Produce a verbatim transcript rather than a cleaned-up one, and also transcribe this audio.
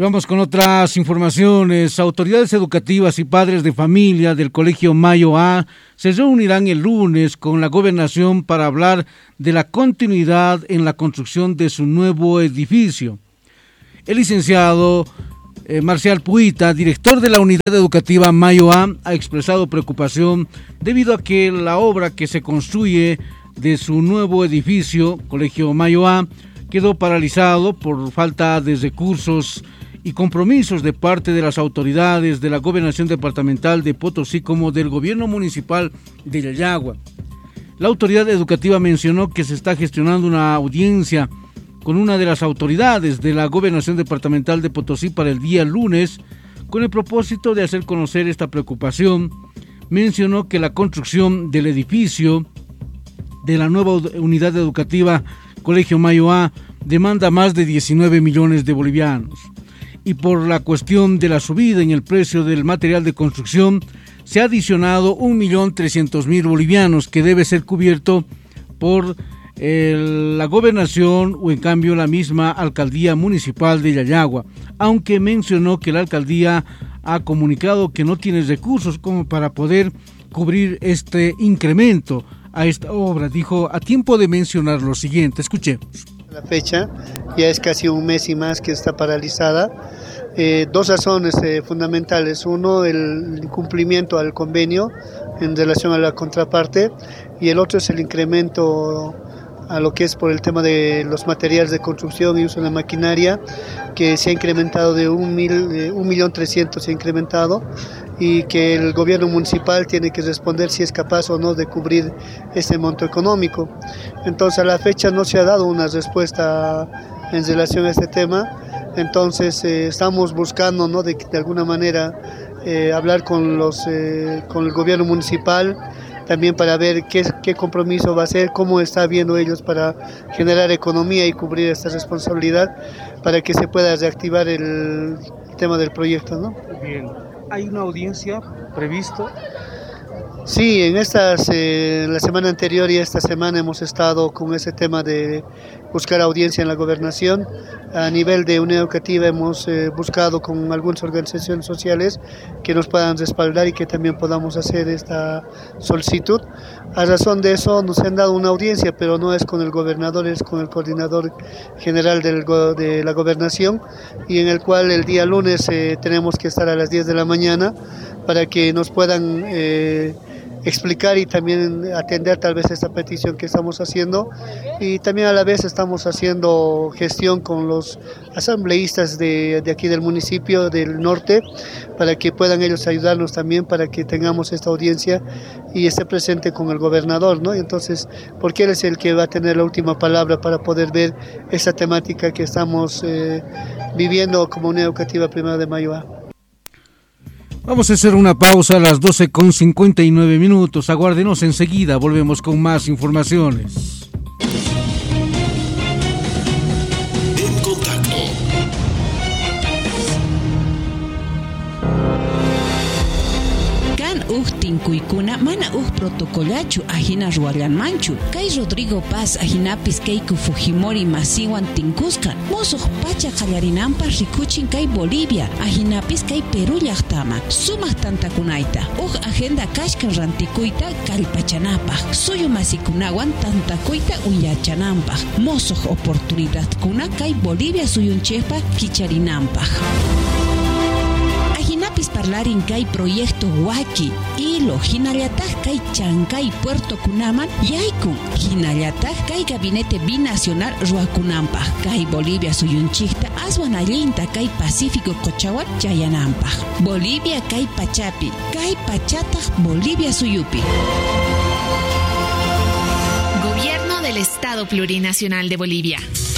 Vamos con otras informaciones. Autoridades educativas y padres de familia del Colegio Mayo A se reunirán el lunes con la gobernación para hablar de la continuidad en la construcción de su nuevo edificio. El licenciado eh, Marcial Puita, director de la unidad educativa Mayo A, ha expresado preocupación debido a que la obra que se construye de su nuevo edificio, Colegio Mayo A, quedó paralizado por falta de recursos y compromisos de parte de las autoridades de la Gobernación Departamental de Potosí como del Gobierno Municipal de Yayagua. La autoridad educativa mencionó que se está gestionando una audiencia con una de las autoridades de la Gobernación Departamental de Potosí para el día lunes, con el propósito de hacer conocer esta preocupación. Mencionó que la construcción del edificio de la nueva unidad educativa Colegio Mayo A demanda más de diecinueve millones de bolivianos. Y por la cuestión de la subida en el precio del material de construcción, se ha adicionado un millón trescientos mil bolivianos que debe ser cubierto por eh, la gobernación o en cambio la misma alcaldía municipal de Yayagua, aunque mencionó que la alcaldía ha comunicado que no tiene recursos como para poder cubrir este incremento a esta obra. Dijo a tiempo de mencionar lo siguiente, escuchemos. La fecha ya es casi un mes y más que está paralizada. Eh, dos razones eh, fundamentales. Uno, el incumplimiento al convenio en relación a la contraparte, y el otro es el incremento a lo que es por el tema de los materiales de construcción y uso de la maquinaria, que se ha incrementado de un, mil, de un millón trescientos, se ha incrementado, y que el gobierno municipal tiene que responder si es capaz o no de cubrir este monto económico. Entonces a la fecha no se ha dado una respuesta en relación a este tema. Entonces eh, estamos buscando, ¿no?, de, de alguna manera eh, hablar con, los, eh, con el gobierno municipal, también para ver qué, qué compromiso va a hacer, cómo está viendo ellos para generar economía y cubrir esta responsabilidad para que se pueda reactivar el tema del proyecto, ¿no? Bien. ¿Hay una audiencia prevista? Sí, en estas, eh, la semana anterior y esta semana hemos estado con ese tema de buscar audiencia en la gobernación. A nivel de unidad educativa hemos eh, buscado con algunas organizaciones sociales que nos puedan respaldar y que también podamos hacer esta solicitud. A razón de eso nos han dado una audiencia, pero no es con el gobernador, es con el coordinador general del, de la gobernación, y en el cual el día lunes eh, tenemos que estar a las diez de la mañana para que nos puedan eh, explicar y también atender tal vez esta petición que estamos haciendo, y también a la vez estamos haciendo gestión con los asambleístas de, de aquí del municipio del norte para que puedan ellos ayudarnos también para que tengamos esta audiencia y esté presente con el gobernador, ¿no? Entonces, porque él es el que va a tener la última palabra para poder ver esa temática que estamos eh, viviendo como unidad educativa Primero de Mayo A. Vamos a hacer una pausa a las doce con cincuenta y nueve minutos. Aguárdenos, enseguida volvemos con más informaciones. En contacto. Kan uj tinkuykuna mana uj protocolachu ajina ruallanmanchu. Kay Rodrigo Paz ajinapis Keiko Fujimori masiwan tinkuskan. Mosuj pacha qallarinanpaq rikuchin kay Bolivia, ajinapis kay Perú llaqtaman. Sumaq tantakunayta uj agenda kashkan rantikuyta kallpachanapaq. Suyu masikunawan tantakuyta uyachananpaq. Mosuj oportunidadkuna kay Bolivia suyunchejpaq kicharinanpaq. Ajinapis parlarin kay proyecto Waki hilo hinallataj kay Chancay Puerto Kunaman yaykun hinallataj kay gabinete binacional ruakunanpaq kay Bolivia suyunchikta aswan allinta kay Pacífico Cochawan chayananpaq. Bolivia kay pachapi kay pachataj Bolivia suyupi. Gobierno del Estado Plurinacional de Bolivia.